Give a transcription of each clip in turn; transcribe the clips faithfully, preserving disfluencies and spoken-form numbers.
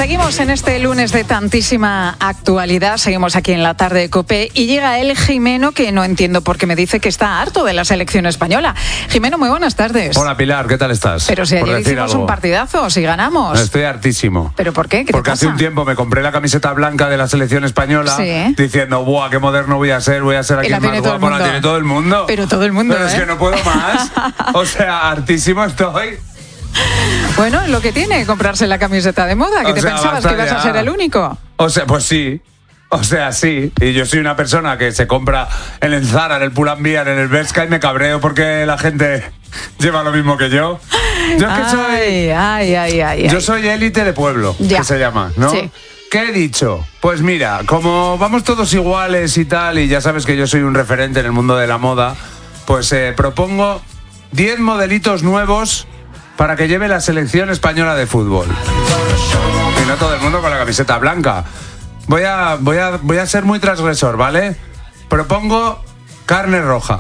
Seguimos en este lunes de tantísima actualidad, seguimos aquí en la tarde de COPE y llega el Jimeno, que no entiendo por qué me dice que está harto de la selección española. Jimeno, muy buenas tardes. Hola Pilar, ¿qué tal estás? Pero si ayer hicimos algo. un partidazo, si ganamos. Estoy hartísimo. ¿Pero por qué? ¿Qué Porque te pasa? hace un tiempo me compré la camiseta blanca de la selección española, sí, diciendo, buah, qué moderno voy a ser, voy a ser aquí el más guapo, la tiene todo el mundo. Pero todo el mundo, Pero ¿eh? es que no puedo más. O sea, hartísimo estoy. Bueno, lo que tiene comprarse la camiseta de moda, que o te sea, pensabas que ibas ya. a ser el único. O sea, pues sí. O sea, sí. Y yo soy una persona que se compra en el Zara, en el Pull&Bear, en el Bershka y me cabreo porque la gente lleva lo mismo que yo. Yo es que ay, soy... Ay, ay, ay, yo ay. soy élite de pueblo, ya. que se llama, ¿no? Sí. ¿Qué he dicho? Pues mira, como vamos todos iguales y tal, y ya sabes que yo soy un referente en el mundo de la moda, pues eh, propongo diez modelitos nuevos para que lleve la selección española de fútbol. Y no todo el mundo con la camiseta blanca. Voy a, voy a, voy a ser muy transgresor, ¿vale? Propongo carne roja.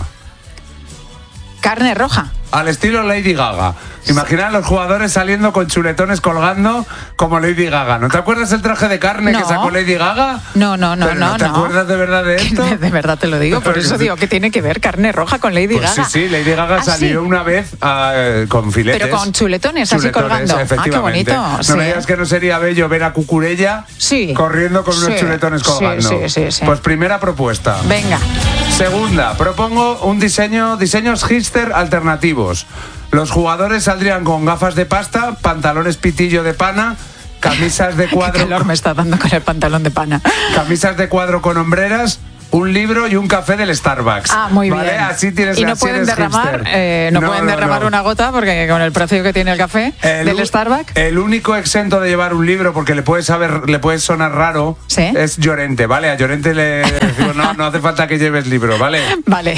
¿Carne roja? Al estilo Lady Gaga. Imagina a los jugadores saliendo con chuletones colgando como Lady Gaga. ¿No te acuerdas el traje de carne no. que sacó Lady Gaga? No, no, no, ¿Pero no. ¿No te no. acuerdas de verdad de esto? De verdad te lo digo, por eso digo que tiene que ver carne roja con Lady pues Gaga. Sí, sí, Lady Gaga ¿Ah, salió sí? una vez uh, con filetes. Pero con chuletones, chuletones así colgando. Efectivamente. Ah, qué bonito. No sí. me digas que no sería bello ver a Cucurella sí. corriendo con unos sí. chuletones colgando. Sí, sí, sí, sí. Pues primera propuesta. Venga. Segunda, propongo un diseño, diseños hipster alternativos. Los jugadores saldrían con gafas de pasta, pantalones pitillo de pana, camisas de cuadro... Qué calor me está dando con el pantalón de pana. Camisas de cuadro con hombreras, un libro y un café del Starbucks. Ah, muy ¿vale? bien. Así tienes y no así pueden derramar, eh, no, no pueden no, derramar no. una gota porque con el precio que tiene el café el, del Starbucks. El único exento de llevar un libro porque le puede saber, le puede sonar raro, ¿sí? Es Llorente, ¿vale? A Llorente le decimos, no, no hace falta que lleves libro, ¿vale? Vale.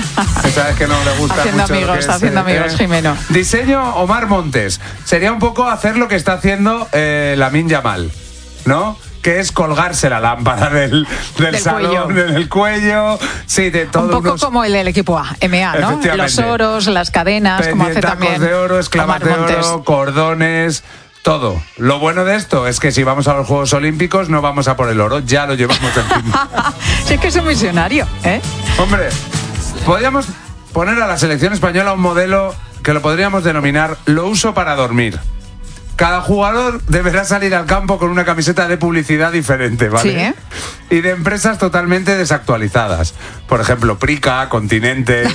Sabes que no le gusta haciendo mucho amigos, lo que está es, haciendo eh, amigos, Jimeno. Diseño Omar Montes. Sería un poco hacer lo que está haciendo eh, Lamine Yamal, ¿no? Que es colgarse la lámpara del, del, del salón, cuello. del cuello, sí, de todo. Un poco unos... como el del equipo A, M A, ¿no? Los oros, las cadenas, como hace también de oro, esclavas de oro, cordones, todo. Lo bueno de esto es que si vamos a los Juegos Olímpicos no vamos a por el oro, ya lo llevamos encima. Sí, es que es un visionario, ¿eh? Hombre, podríamos poner a la selección española un modelo que lo podríamos denominar lo uso para dormir. Cada jugador deberá salir al campo con una camiseta de publicidad diferente, ¿vale? Sí, ¿eh? Y de empresas totalmente desactualizadas. Por ejemplo, Prica, Continente,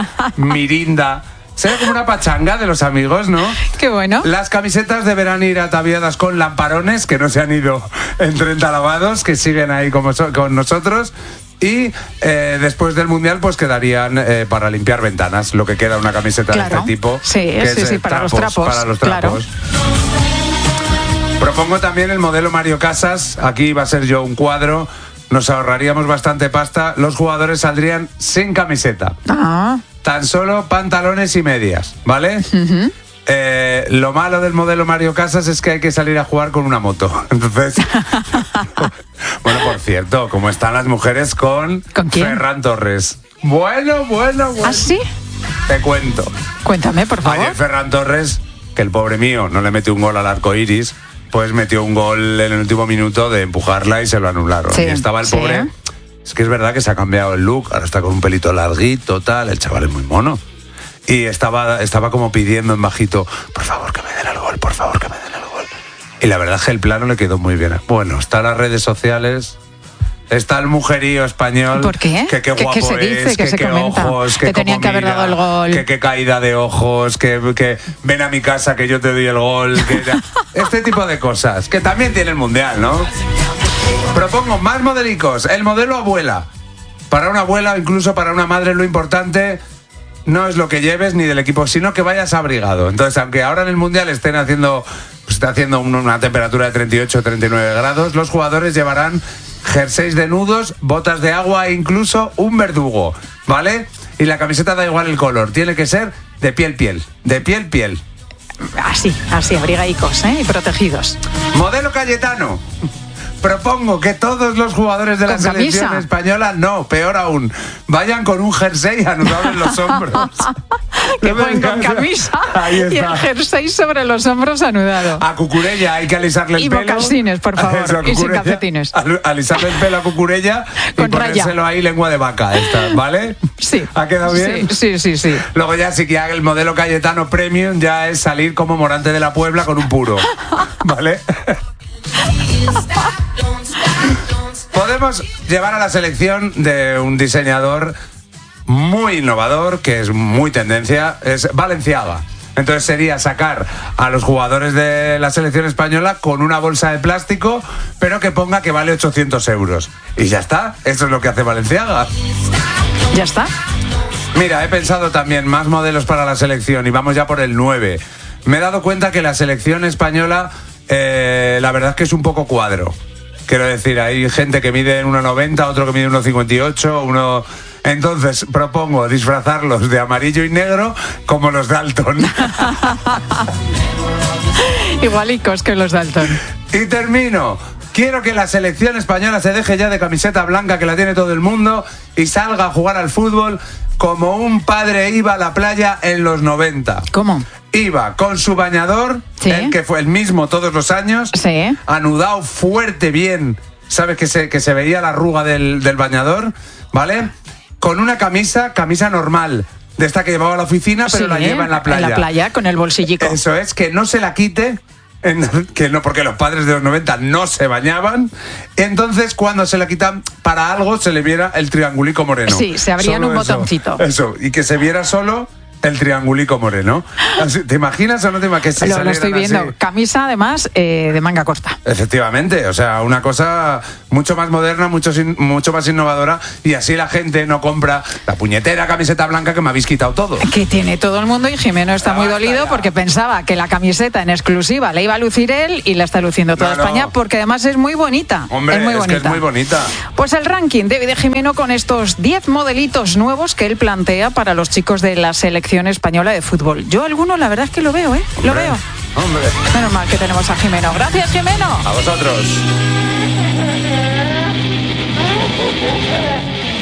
Mirinda. Será como una pachanga de los amigos, ¿no? Qué bueno. Las camisetas deberán ir ataviadas con lamparones que no se han ido en treinta lavados, que siguen ahí como so- con nosotros. Y eh, después del Mundial pues quedarían eh, para limpiar ventanas, lo que queda una camiseta claro. de este tipo. Sí, que sí, es, sí, eh, para trapos, los trapos. Para los trapos. Claro. Propongo también el modelo Mario Casas. Aquí va a ser yo un cuadro. Nos ahorraríamos bastante pasta. Los jugadores saldrían sin camiseta. Ah. Tan solo pantalones y medias, ¿vale? Uh-huh. Eh, lo malo del modelo Mario Casas es que hay que salir a jugar con una moto. Entonces, bueno, por cierto, ¿cómo están las mujeres con, ¿Con quién? Ferran Torres? Bueno, bueno, bueno. ¿Ah, sí? Te cuento. Cuéntame, por favor. Ayer Ferran Torres, que el pobre mío no le metió un gol al arco iris, pues metió un gol en el último minuto de empujarla y se lo anularon. Sí, y estaba el sí. pobre. Es que es verdad que se ha cambiado el look, ahora está con un pelito larguito, tal. El chaval es muy mono. Y estaba, estaba como pidiendo en bajito, por favor que me den el gol, por favor que me den el gol. Y la verdad es que el plano le quedó muy bien. Bueno, está en las redes sociales, está el mujerío español. ¿Por qué? Que qué guapo ¿Qué se dice? es, ¿Qué que se qué comenta? ojos, Que que tenían cómo que haber mira, dado el gol. Que qué caída de ojos, que, que ven a mi casa que yo te doy el gol. Que ya... Este tipo de cosas, que también tiene el Mundial, ¿no? Propongo más modelicos. El modelo abuela. Para una abuela o incluso para una madre lo importante no es lo que lleves ni del equipo, sino que vayas abrigado. Entonces, aunque ahora en el Mundial estén haciendo, pues está haciendo una temperatura de treinta y ocho, treinta y nueve grados, los jugadores llevarán jerseys de nudos, botas de agua e incluso un verdugo, ¿vale? Y la camiseta da igual el color, tiene que ser de piel piel, de piel piel. Así, así, abrigaicos, ¿eh? Y protegidos. Modelo Cayetano. propongo que todos los jugadores de la ¿Con selección camisa? española, no, peor aún, vayan con un jersey anudado en los hombros. Que No me ponen con digas- camisa Ahí y el está. jersey sobre los hombros anudado. A Cucurella hay que alisarle el Y pelo. mocasines, por favor, Eso, a y sin Cucurella, calcetines. al- Alisarle el pelo a Cucurella Con y ponérselo raya. ahí lengua de vaca, esta, ¿vale? Sí. ¿Ha quedado bien? Sí, sí, sí, sí. Luego ya sí que haga el modelo Cayetano Premium, ya es salir como Morante de la Puebla con un puro, ¿vale? Podemos llevar a la selección de un diseñador muy innovador, que es muy tendencia, es Balenciaga. Entonces sería sacar a los jugadores de la selección española con una bolsa de plástico, pero que ponga que vale ochocientos euros. Y ya está, eso es lo que hace Balenciaga. Ya está. Mira, he pensado también más modelos para la selección y vamos ya por el nueve. Me he dado cuenta que la selección española, eh, la verdad es que es un poco cuadro. Quiero decir, hay gente que mide en uno noventa, otro que mide uno cincuenta y ocho, uno... Entonces propongo disfrazarlos de amarillo y negro como los Dalton. Igualicos que los Dalton. Y termino. Quiero que la selección española se deje ya de camiseta blanca que la tiene todo el mundo y salga a jugar al fútbol como un padre iba a la playa en los noventa. ¿Cómo? Iba con su bañador, Sí. el que fue el mismo todos los años, Sí. anudado fuerte bien, ¿sabes? Que se, que se veía la arruga del, del bañador, ¿vale? Con una camisa, camisa normal, de esta que llevaba a la oficina, pero Sí, la lleva en la playa. En la playa, con el bolsillico. Eso es, que no se la quite, en- que no, porque los padres de los noventa no se bañaban. Entonces, cuando se la quitan para algo, se le viera el triangulico moreno. Sí, se abrían Solo un eso, botoncito. Eso, y que se viera solo el triangulico moreno. Así, ¿te imaginas o no te imaginas? Que se Lo, lo estoy salieran viendo. así? Camisa, además, eh, de manga corta. Efectivamente, o sea, una cosa mucho más moderna, mucho, sin- mucho más innovadora, y así la gente no compra la puñetera camiseta blanca que me habéis quitado todo. Que tiene todo el mundo y Jimeno está Ya muy basta dolido ya. porque pensaba que la camiseta en exclusiva la iba a lucir él y la está luciendo toda No, no. España porque además es muy bonita. Hombre, es muy es bonita. que es muy bonita. Pues el ranking de David Jimeno con estos diez modelitos nuevos que él plantea para los chicos de la selección española de fútbol. Yo alguno la verdad es que lo veo, ¿eh? Lo Hombre, veo. Hombre, Menos mal que tenemos a Jimeno. Gracias, Jimeno. a vosotros.